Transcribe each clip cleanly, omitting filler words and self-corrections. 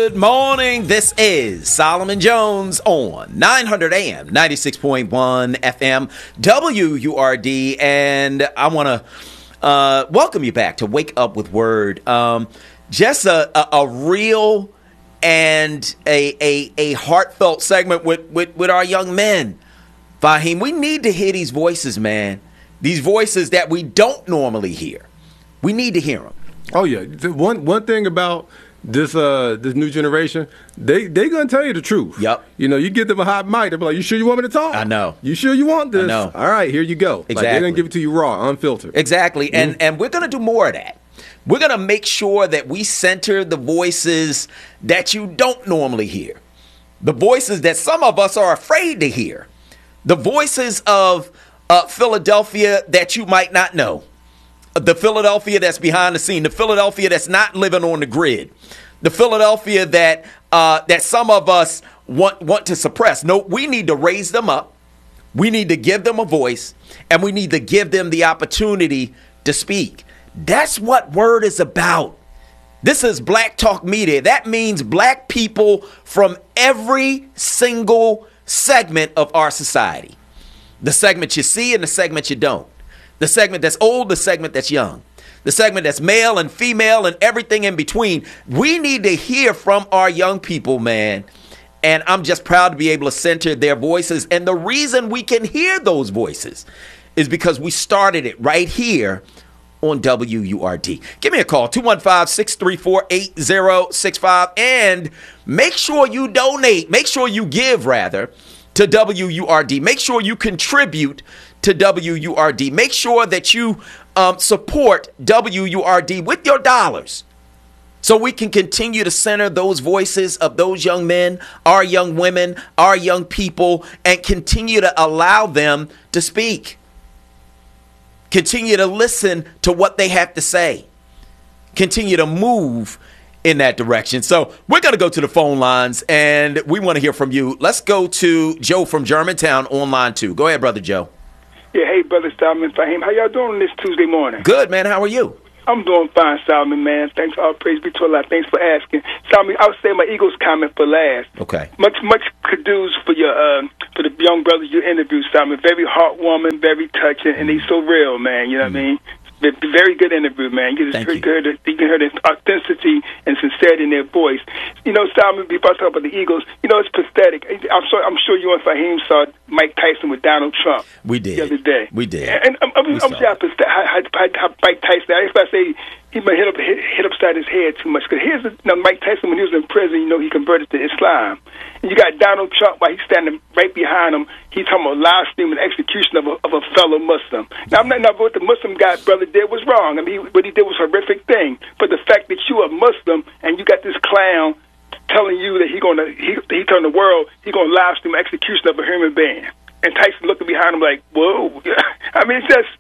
Good morning. This is Solomon Jones on 900 AM, 96.1 FM, WURD, and I want to welcome you back to Wake Up with Word. Just a real and a heartfelt segment with our young men. Fahim, we need to hear these voices, man. These voices that we don't normally hear. We need to hear them. Oh yeah, one thing about this new generation, they gonna tell you the truth. Yep. You know, you give them a hot mic, they're like, "You sure you want me to talk? I know. You sure you want this? I know. All right, here you go." Exactly. Like, they're gonna give it to you raw, unfiltered. Exactly, and we're gonna do more of that. We're gonna make sure that we center the voices that you don't normally hear, the voices that some of us are afraid to hear, the voices of Philadelphia that you might not know. The Philadelphia that's behind the scene, the Philadelphia that's not living on the grid, the Philadelphia that some of us want to suppress. No, we need to raise them up. We need to give them a voice, and we need to give them the opportunity to speak. That's what Word is about. This is Black Talk Media. That means black people from every single segment of our society. The segment you see and the segment you don't. The segment that's old, the segment that's young, the segment that's male and female and everything in between. We need to hear from our young people, man. And I'm just proud to be able to center their voices. And the reason we can hear those voices is because we started it right here on WURD. Give me a call, 215-634-8065. And make sure you donate. Make sure you give, rather, to WURD. Make sure you contribute to WURD. Make sure that you support WURD with your dollars so we can continue to center those voices of those young men, our young women, our young people, and continue to allow them to speak. Continue to listen to what they have to say. Continue to move in that direction. So we're going to go to the phone lines, and we want to hear from you. Let's go to Joe from Germantown on line 2. Go ahead, Brother Joe. Yeah, hey, Brother Solomon Fahim. How y'all doing this Tuesday morning? Good, man. How are you? I'm doing fine, Solomon, man. Thanks, all praise be to Allah. Thanks for asking. Solomon, I would say my Eagles comment for last. Okay. Much kudos for your for the young brothers you interviewed, Solomon. Very heartwarming, very touching, and he's so real, man. You know what I mean? Very good interview, man. You can hear the authenticity and sincerity in their voice. You know, Solomon, before I talk about the Eagles, you know, it's pathetic. I'm sure you and Fahim saw Mike Tyson with Donald Trump. We did. The other day. We did. And I'm how Mike Tyson, I say he might hit upside his head too much. Because Mike Tyson, when he was in prison, you know, he converted to Islam. And you got Donald Trump, while he's standing right behind him, he's talking about live streaming execution of a fellow Muslim. Now, I'm not what the Muslim guy brother did was wrong. I mean, what he did was a horrific thing. But the fact that you're a Muslim and you got this clown telling you that he turned the world, he gonna live stream execution of a human being. And Tyson looking behind him like, whoa. I mean, it's just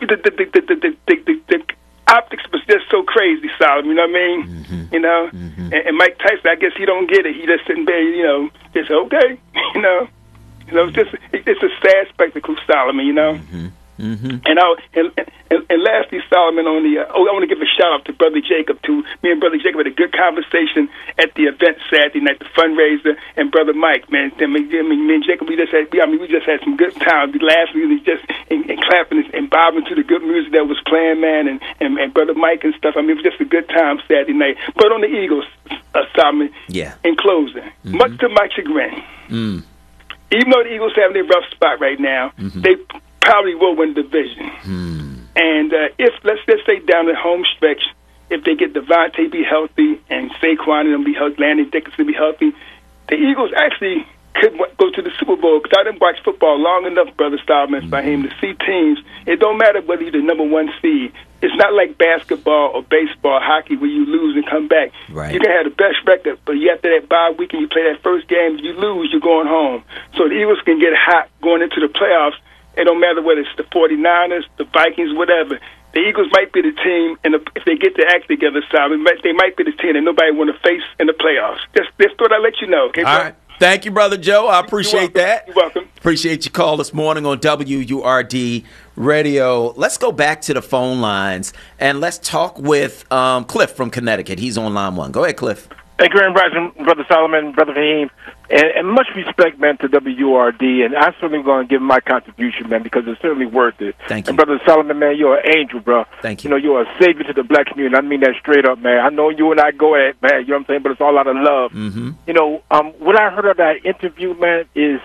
the optics was just so crazy, Solomon. You know what I mean? Mm-hmm. You know, and Mike Tyson, I guess he don't get it. He just sitting there, you know, just okay. You know, it's a sad spectacle, Solomon. You know. Mm-hmm. Mm-hmm. And lastly, Solomon, on the I want to give a shout out to Brother Jacob. Me and Brother Jacob had a good conversation at the event Saturday night, the fundraiser, and Brother Mike, man. Me and Jacob, we just had some good times. We laughed, we just and clapping and bobbing to the good music that was playing, man, and Brother Mike and stuff. I mean, it was just a good time Saturday night. But on the Eagles, Solomon, in closing, much to my chagrin, even though the Eagles have their rough spot right now, they probably will win the division. And if, let's just say down the home stretch, if they get Devontae be healthy and Saquon and them be healthy, Landon Dickinson be healthy, the Eagles actually could go to the Super Bowl. Because I didn't watch football long enough, Brother Solomon, for him to see teams. It don't matter whether you're the number one seed. It's not like basketball or baseball, hockey, where you lose and come back. Right. You can have the best record, but after that bye week and you play that first game, you lose, you're going home. So the Eagles can get hot going into the playoffs. It don't matter whether it's the 49ers, the Vikings, whatever. The Eagles might be the team, and if they get their act together, Simon, they might be the team that nobody want to face in the playoffs. Just thought I'd let you know. Okay, all right. Thank you, Brother Joe. I appreciate that. You're welcome. Appreciate your call this morning on WURD Radio. Let's go back to the phone lines, and let's talk with Cliff from Connecticut. He's on line 1. Go ahead, Cliff. Hey, Grand Rising, Brother Solomon, Brother Fahim, and much respect, man, to WURD, and I'm certainly going to give my contribution, man, because it's certainly worth it. Thank you. And Brother Solomon, man, you're an angel, bro. Thank you. You know, you're a savior to the black community. I mean that straight up, man. I know you and I go at it, man, you know what I'm saying, but it's all out of love. Mm-hmm. You know, what I heard of that interview, man, is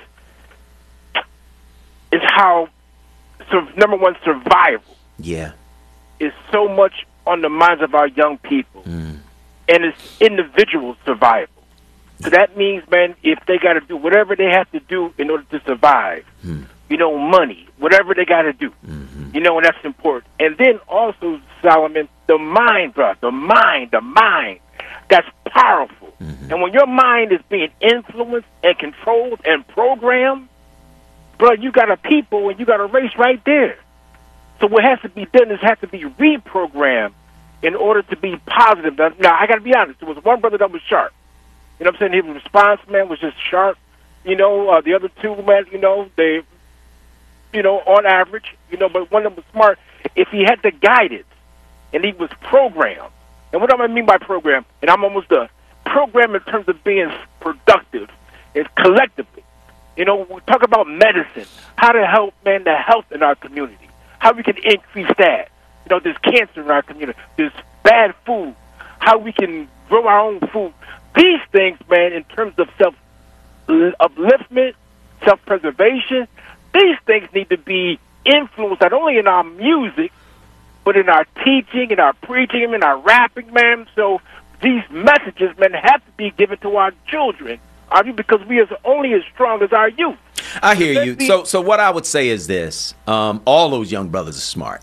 how, number one, survival Yeah. is so much on the minds of our young people. And it's individual survival. So that means, man, if they got to do whatever they have to do in order to survive, you know, money, whatever they got to do, you know, and that's important. And then also, Solomon, the mind, bro, the mind, that's powerful. And when your mind is being influenced and controlled and programmed, bro, you got a people and you got a race right there. So what has to be done is has to be reprogrammed in order to be positive. Now, I got to be honest. There was one brother that was sharp. You know what I'm saying? His response, man, was just sharp. You know, the other two, man, you know, they, you know, on average, you know, but one of them was smart. If he had the guidance and he was programmed, and what do I mean by program? And I'm almost done. Program in terms of being productive and collectively. You know, we talk about medicine, how to help, man, the health in our community, how we can increase that. You know, there's cancer in our community. There's bad food. How we can grow our own food. These things, man, in terms of self-upliftment, self-preservation, these things need to be influenced not only in our music, but in our teaching, in our preaching, in our rapping, man. So these messages, man, have to be given to our children, because we are only as strong as our youth. I hear you. So what I would say is this. All those young brothers are smart.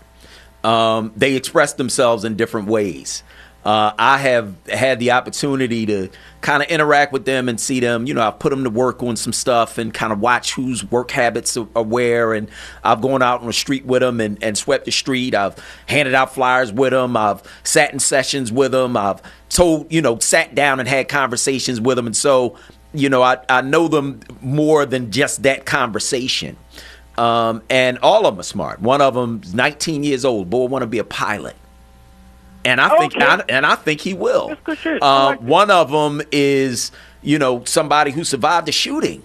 They express themselves in different ways. I have had the opportunity to kind of interact with them and see them. You know, I've put them to work on some stuff and kind of watch whose work habits are where. And I've gone out on the street with them and swept the street. I've handed out flyers with them. I've sat in sessions with them. I've sat down and had conversations with them. And so, you know, I know them more than just that conversation. And all of them are smart. One of them is 19 years old. Boy, want to be a pilot. And I think he will. That's good shit. One of them is, you know, somebody who survived a shooting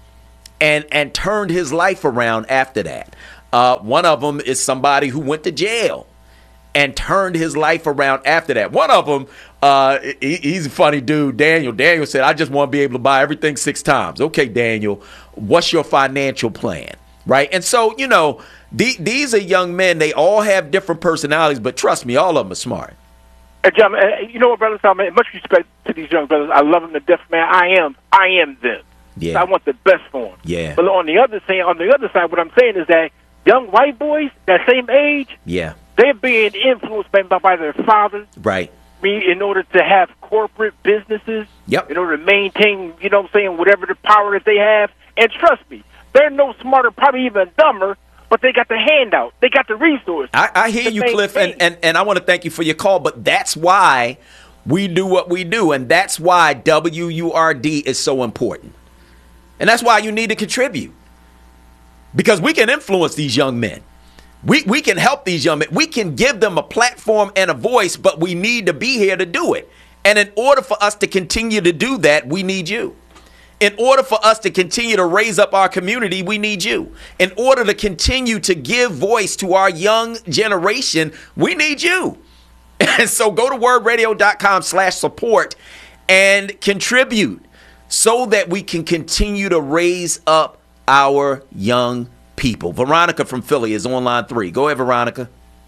and turned his life around after that. One of them is somebody who went to jail and turned his life around after that. One of them, he's a funny dude, Daniel. Daniel said, I just want to be able to buy everything 6 times. Okay, Daniel, what's your financial plan? Right? And so, you know, these are young men. They all have different personalities, but trust me, all of them are smart. John, you know what, Brother Solomon, much respect to these young brothers. I love them to death, man. I am them. Yeah. So I want the best for them. Yeah. But on the other side, what I'm saying is that young white boys, that same age, yeah, they're being influenced by their fathers. Right. In order to have corporate businesses. Yep. In order to maintain, you know what I'm saying, whatever the power that they have. And trust me, they're no smarter, probably even dumber, but they got the handout. They got the resources. I hear you, Cliff, and I want to thank you for your call, but that's why we do what we do, and that's why WURD is so important. And that's why you need to contribute. Because we can influence these young men. We can help these young men. We can give them a platform and a voice, but we need to be here to do it. And in order for us to continue to do that, we need you. In order for us to continue to raise up our community, we need you. In order to continue to give voice to our young generation, we need you. And so go to wordradio.com/support and contribute so that we can continue to raise up our young people. Veronica from Philly is on line 3. Go ahead, Veronica.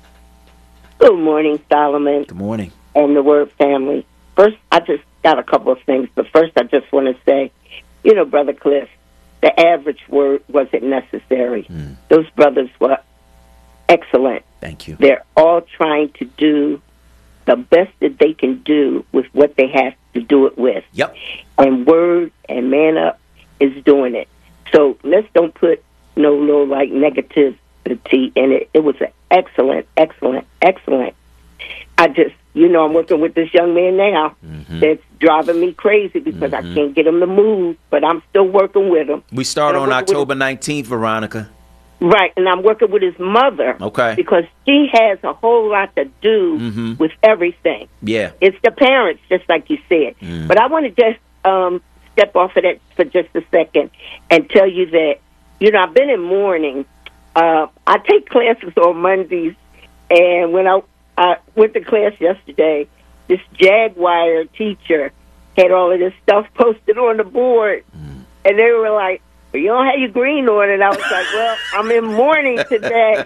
Good morning, Solomon. Good morning. And the Word family. First, I just got a couple of things, but first I just want to say, you know, Brother Cliff, the average word wasn't necessary. Those brothers were excellent. Thank you. They're all trying to do the best that they can do with what they have to do it with. Yep. And Word and Man Up is doing it. So let's don't put no little like negativity in it. It was an excellent. I just, you know, I'm working with this young man now that's driving me crazy because I can't get him to move, but I'm still working with him. We start on October 19th, Veronica. Right, and I'm working with his mother. Okay. Because she has a whole lot to do with everything. Yeah. It's the parents, just like you said. But I want to just step off of that for just a second and tell you that, I've been in mourning. I take classes on Mondays, and when I went to class yesterday, this Jaguar teacher had all of this stuff posted on the board, and they were like, well, you don't have your green on, and I was like, well, I'm in mourning today.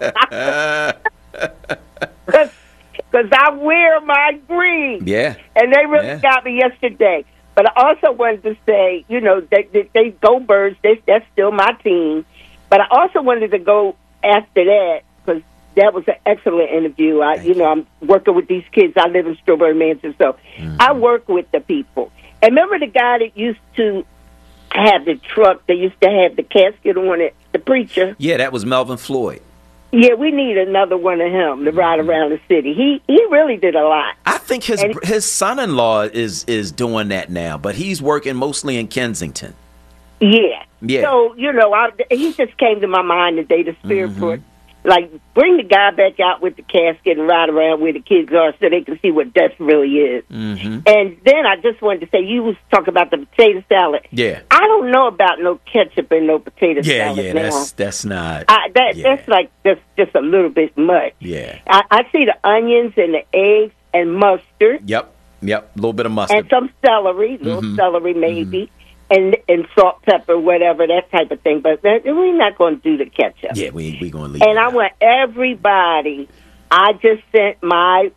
Because I wear my green. Yeah. And they really got me yesterday. But I also wanted to say, they go Birds. That's still my team. But I also wanted to go after that, because that was an excellent interview. I'm working with these kids. I live in Strawberry Mansion, so I work with the people. And remember the guy that used to have the truck that used to have the casket on it, the preacher? Yeah, that was Melvin Floyd. Yeah, we need another one of him to ride around the city. He really did a lot. I think his son-in-law is doing that now, but he's working mostly in Kensington. Yeah. Yeah. So, he just came to my mind today, the spirit for it. Like, bring the guy back out with the casket and ride around where the kids are so they can see what death really is. And then I just wanted to say, you was talking about the potato salad. Yeah. I don't know about no ketchup and no potato salad. Yeah, now. that's not. That's like just a little bit much. Yeah. I see the onions and the eggs and mustard. Yep, a little bit of mustard. And some celery, celery maybe. And salt, pepper, whatever, that type of thing. But we're not going to do the ketchup. Yeah, we going to leave. And I want everybody, I just sent my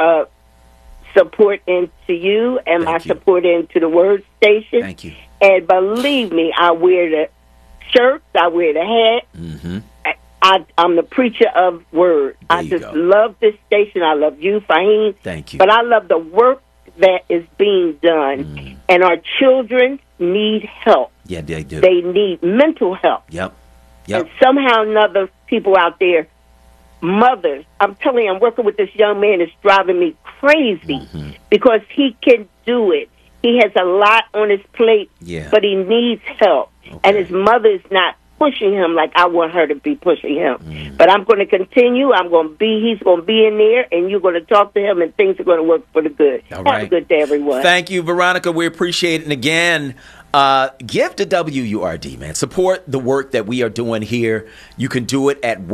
support into you and my support into the Word Station. Thank you. And believe me, I wear the shirts, I wear the hat. I'm the preacher of Word. I just love this station. I love you, Fahim. Thank you. But I love the work that is being done. And our children need help. Yeah, they do. They need mental help. Yep. And somehow or another, people out there, mothers, I'm telling you, I'm working with this young man that's driving me crazy because he can do it. He has a lot on his plate, but he needs help. Okay. And his mother is not pushing him like I want her to be pushing him. But I'm going to continue. He's going to be in there, and you're going to talk to him, and things are going to work for the good. All Have a good day, everyone. Thank you, Veronica. We appreciate it. And again, give to WURD, man. Support the work that we are doing here. You can do it at